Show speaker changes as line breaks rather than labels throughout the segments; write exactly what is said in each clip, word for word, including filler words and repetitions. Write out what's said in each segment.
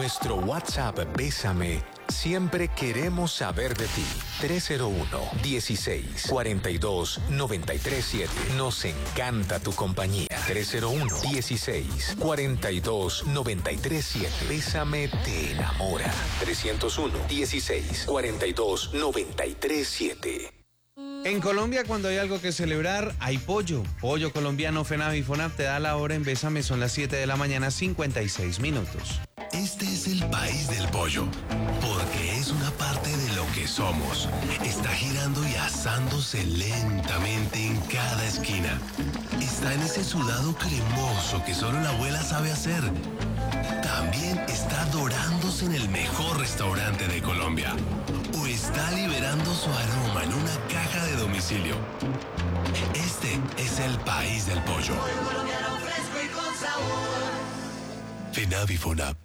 nuestro WhatsApp Bésame, siempre queremos saber de ti. tres cero uno, dieciséis, cuarenta y dos, noventa y tres siete. Nos encanta tu compañía. tres cero uno, dieciséis, cuarenta y dos, noventa y tres siete. Bésame te enamora. trescientos uno, dieciséis, cuarenta y dos, noventa y tres siete.
En Colombia, cuando hay algo que celebrar, hay pollo. Pollo colombiano FENAVI FONAP te da la hora en Bésame. Son las siete de la mañana, cincuenta y seis minutos.
Este es el país del pollo, porque es una parte de lo que somos. Está girando y asándose lentamente en cada esquina. Está en ese sudado cremoso que solo la abuela sabe hacer. También está dorándose en el mejor restaurante de Colombia. O está liberando su aroma en una caja de domicilio. Este es el país del pollo.
Pollo colombiano fresco y con sabor.
FENAVI FONAP.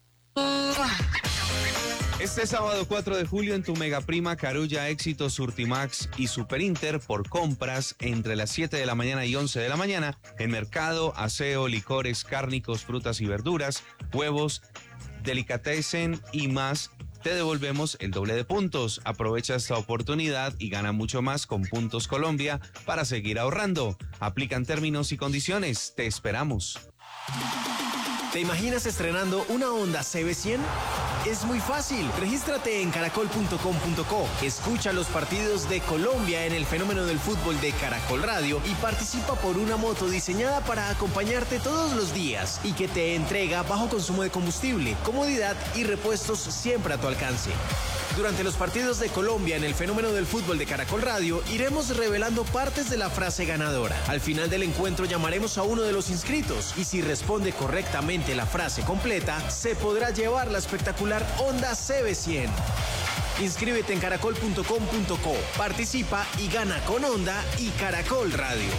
Este sábado cuatro de julio en tu Megaprima, Carulla, Éxito, Surtimax y Super Inter por compras entre las siete de la mañana y once de la mañana en mercado, aseo, licores, cárnicos, frutas y verduras, huevos, delicatessen y más. Te devolvemos el doble de puntos. Aprovecha esta oportunidad y gana mucho más con Puntos Colombia para seguir ahorrando. Aplican términos y condiciones. Te esperamos.
¿Te imaginas estrenando una Honda C B cien? Es muy fácil. Regístrate en caracol punto com punto co. Escucha los partidos de Colombia en el fenómeno del fútbol de Caracol Radio y participa por una moto diseñada para acompañarte todos los días y que te entrega bajo consumo de combustible, comodidad y repuestos siempre a tu alcance. Durante los partidos de Colombia en el fenómeno del fútbol de Caracol Radio, iremos revelando partes de la frase ganadora. Al final del encuentro llamaremos a uno de los inscritos y si responde correctamente la frase completa, se podrá llevar la espectacular Honda C B cien. Inscríbete en caracol punto com punto co, participa y gana con Honda y Caracol Radio.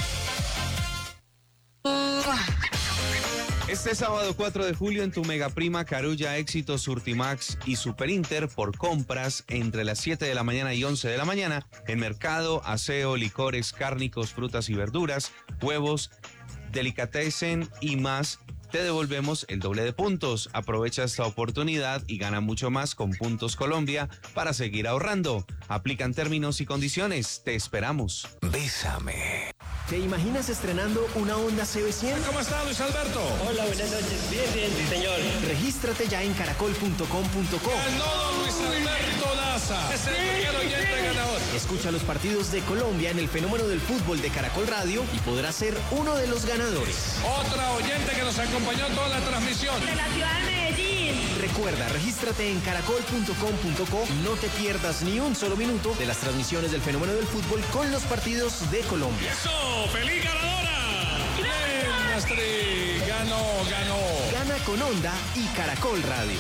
Este sábado cuatro de julio en tu Megaprima, Carulla, Éxito, Surtimax y Super Inter por compras entre las siete de la mañana y once de la mañana en mercado, aseo, licores, cárnicos, frutas y verduras, huevos, delicatessen y más. Te devolvemos el doble de puntos. Aprovecha esta oportunidad y gana mucho más con Puntos Colombia para seguir ahorrando. Aplican términos y condiciones. Te esperamos.
Bésame.
¿Te imaginas estrenando una Honda C B cien?
¿Cómo está, Luis Alberto?
Hola, buenas noches. Bien, bien, sí, señor.
Regístrate ya en caracol punto com punto co.
Ganó Luis Alberto Daza. Es el primer oyente ganador.
Escucha los partidos de Colombia en el fenómeno del fútbol de Caracol Radio y podrás ser uno de los ganadores.
Otra oyente que nos acompañó toda la transmisión.
De la ciudad de Medellín.
Recuerda, regístrate en caracol punto com punto co y no te pierdas ni un solo minuto de las transmisiones del fenómeno del fútbol con los partidos de Colombia.
¡Eso! ¡Feliz ganadora! ¡Bien, Astrid! ¡Ganó, ganó!
Gana con Honda y Caracol Radio.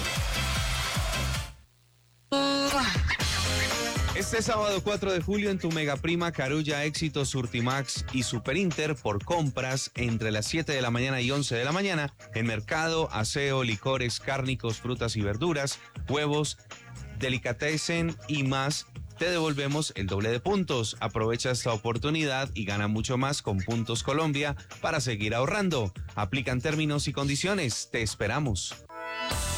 Este sábado cuatro de julio en tu Megaprima, Carulla, Éxito, Surtimax y Super Inter por compras entre las siete de la mañana y once de la mañana en mercado, aseo, licores, cárnicos, frutas y verduras, huevos, delicatessen y más. Te devolvemos el doble de puntos. Aprovecha esta oportunidad y gana mucho más con Puntos Colombia para seguir ahorrando. Aplican términos y condiciones. Te esperamos.